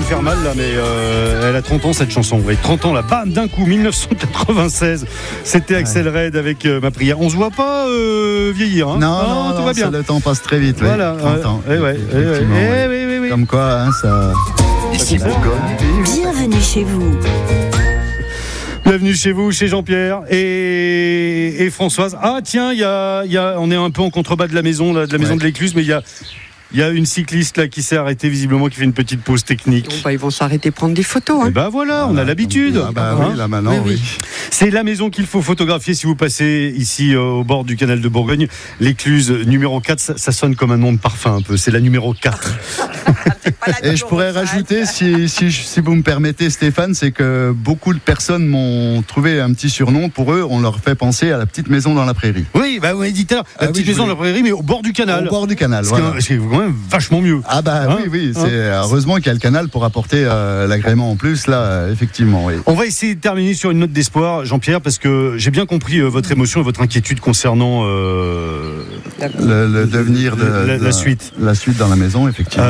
faire mal là, mais elle a 30 ans cette chanson. Oui, 30 ans là, bam, d'un coup, 1996. C'était Axel Red avec Ma prière. On se voit pas vieillir, hein. Non, tout va bien. Le temps passe très vite. Voilà. 30 ans. Oui. Comme quoi, hein, ça. Ici Bourgogne. Bienvenue chez vous. Bienvenue chez vous, chez Jean-Pierre et Françoise. Ah tiens, on est un peu en contrebas de la maison, là, de la maison de l'Écluse, mais il y a une cycliste là qui s'est arrêtée visiblement, qui fait une petite pause technique. Bon, ils vont s'arrêter prendre des photos. Hein. Et voilà, on a l'habitude. Oui, là maintenant, oui. C'est la maison qu'il faut photographier si vous passez ici au bord du canal de Bourgogne. L'Écluse numéro 4, ça sonne comme un nom de parfum un peu. C'est la numéro 4. Et je pourrais rajouter, si vous me permettez Stéphane, c'est que beaucoup de personnes m'ont trouvé un petit surnom. Pour eux, on leur fait penser à la petite maison dans la prairie. Oui, vous m'avez dit tout à l'heure, la petite maison dans la prairie, mais au bord du canal. Au bord du canal, voilà. C'est quand même vachement mieux. Oui, heureusement qu'il y a le canal pour apporter l'agrément en plus, là, effectivement. Oui. On va essayer de terminer sur une note d'espoir, Jean-Pierre, parce que j'ai bien compris votre émotion et votre inquiétude concernant le devenir de la suite. La suite dans la maison, effectivement.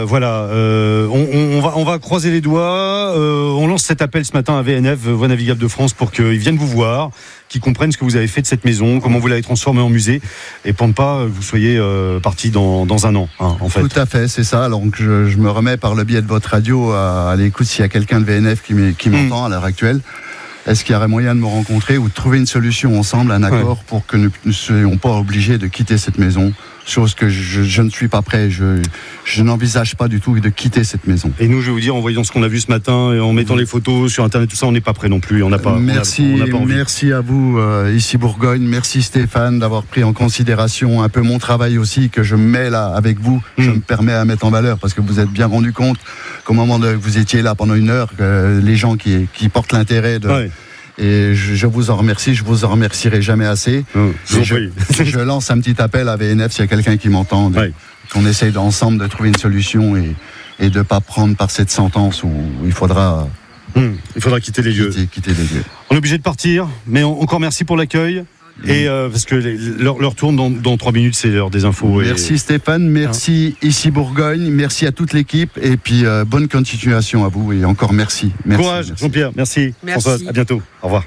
On va croiser les doigts. On lance cet appel ce matin à VNF, Voies Navigables de France, pour qu'ils viennent vous voir, qu'ils comprennent ce que vous avez fait de cette maison, comment vous l'avez transformée en musée, et pour ne pas que vous soyez partis dans un an, en fait. Tout à fait, c'est ça. Alors je me remets par le biais de votre radio à l'écoute s'il y a quelqu'un de VNF qui m'entend à l'heure actuelle. Est-ce qu'il y aurait moyen de me rencontrer ou de trouver une solution ensemble, un accord pour que nous ne soyons pas obligés de quitter cette maison, chose que je ne suis pas prêt, je n'envisage pas du tout de quitter cette maison. Et nous, je vais vous dire, en voyant ce qu'on a vu ce matin et en mettant les photos sur Internet, tout ça, on n'est pas prêt non plus. On n'a pas. Merci à vous, ici Bourgogne. Merci Stéphane d'avoir pris en considération un peu mon travail aussi, que je mets là avec vous. Je me permets à mettre en valeur parce que vous êtes bien rendu compte qu'au moment que vous étiez là pendant une heure, que les gens qui portent l'intérêt de... Ouais. Et je vous en remercie, je vous en remercierai jamais assez. Je lance un petit appel à VNF s'il y a quelqu'un qui m'entend, qu'on essaye ensemble de trouver une solution et de ne pas prendre par cette sentence où il faudra quitter les lieux. On est obligé de partir, mais encore merci pour l'accueil. Et parce que l'heure tourne dans 3 minutes, c'est l'heure des infos. Merci Stéphane, merci ici Bourgogne, merci à toute l'équipe et puis bonne continuation à vous et encore merci. Courage Jean-Pierre, merci. Françoise, à bientôt, au revoir.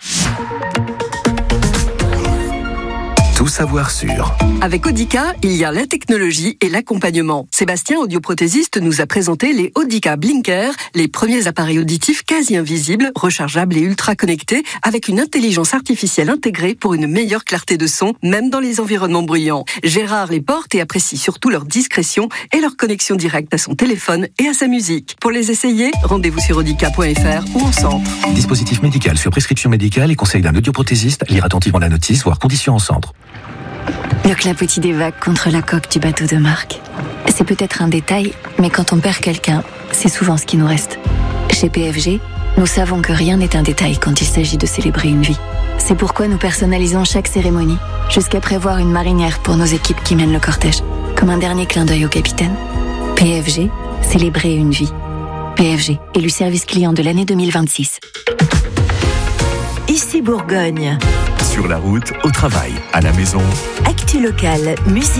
Tout savoir sur. Avec Audica, il y a la technologie et l'accompagnement. Sébastien, audioprothésiste, nous a présenté les Audica Blinker, les premiers appareils auditifs quasi invisibles, rechargeables et ultra connectés, avec une intelligence artificielle intégrée pour une meilleure clarté de son, même dans les environnements bruyants. Gérard les porte et apprécie surtout leur discrétion et leur connexion directe à son téléphone et à sa musique. Pour les essayer, rendez-vous sur audica.fr ou en centre. Dispositif médical sur prescription médicale et conseil d'un audioprothésiste. Lire attentivement la notice, voire conditions en centre. Le clapotis des vagues contre la coque du bateau de Marc. C'est peut-être un détail, mais quand on perd quelqu'un, c'est souvent ce qui nous reste. Chez PFG, nous savons que rien n'est un détail quand il s'agit de célébrer une vie. C'est pourquoi nous personnalisons chaque cérémonie, jusqu'à prévoir une marinière pour nos équipes qui mènent le cortège, comme un dernier clin d'œil au capitaine. PFG, célébrer une vie. PFG, élu service client de l'année 2026. Ici Bourgogne. Sur la route, au travail, à la maison. Actu locale, musique.